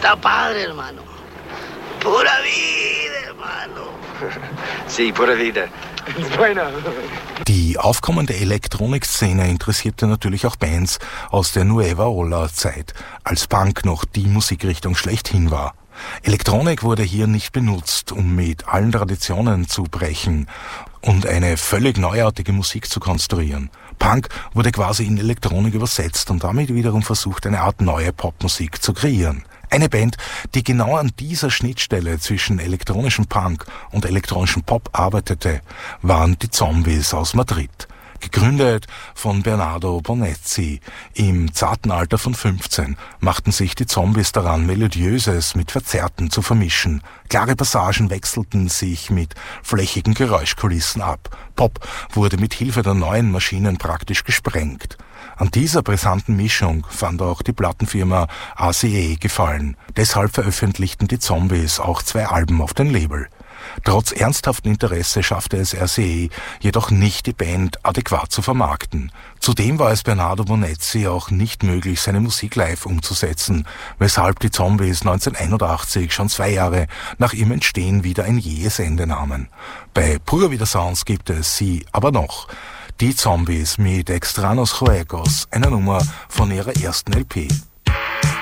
Está padre, hermano. Pura vida, hermano. Sí, pura vida. Bueno. Die aufkommende Elektronikszene interessierte natürlich auch Bands aus der Nueva Ola-Zeit, als Punk noch die Musikrichtung schlechthin war. Elektronik wurde hier nicht benutzt, um mit allen Traditionen zu brechen und eine völlig neuartige Musik zu konstruieren. Punk wurde quasi in Elektronik übersetzt und damit wiederum versucht, eine Art neue Popmusik zu kreieren. Eine Band, die genau an dieser Schnittstelle zwischen elektronischem Punk und elektronischem Pop arbeitete, waren die Zombies aus Madrid. Gegründet von Bernardo Bonezzi. Im zarten Alter von 15 machten sich die Zombies daran, Melodiöses mit Verzerrten zu vermischen. Klare Passagen wechselten sich mit flächigen Geräuschkulissen ab. Pop wurde mit Hilfe der neuen Maschinen praktisch gesprengt. An dieser brisanten Mischung fand auch die Plattenfirma RCA Gefallen. Deshalb veröffentlichten die Zombies auch 2 Alben auf dem Label. Trotz ernsthaften Interesse schaffte es RCA jedoch nicht, die Band adäquat zu vermarkten. Zudem war es Bernardo Bonezzi auch nicht möglich, seine Musik live umzusetzen, weshalb die Zombies 1981, schon 2 Jahre nach ihrem Entstehen, wieder ein jähes Ende nahmen. Bei Pura Vida Sounds gibt es sie aber noch. Die Zombies mit Extraños Juegos, einer Nummer von ihrer ersten LP.